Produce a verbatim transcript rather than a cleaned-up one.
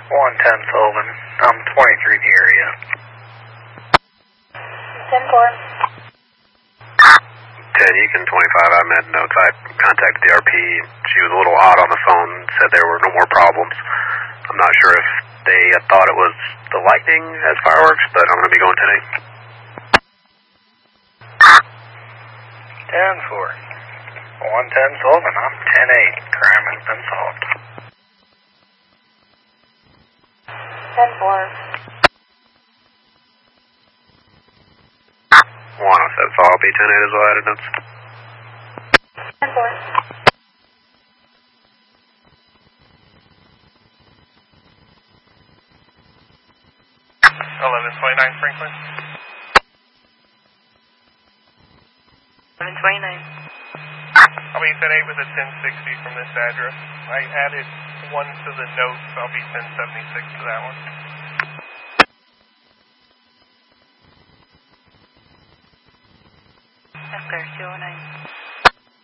one ten Sullivan. I'm twenty-three in the area. ten four. ten Yukon twenty-five, I made notes. I contacted the R P. She was a little odd on the phone, said there were no more problems. I'm not sure if they thought it was the lightning as fireworks, but I'm going to be going today. ten four. one ten Sullivan. I'm ten eight. Crime has been solved. ten four. one oh seven, so I'll be ten eight as well, added notes. ten four. eleven twenty-nine Franklin. eleven twenty-nine. I'll be ten eight with a ten sixty from this address. I added one to the note, so I'll be ten seventy-six to that one. That's clear, two oh nine.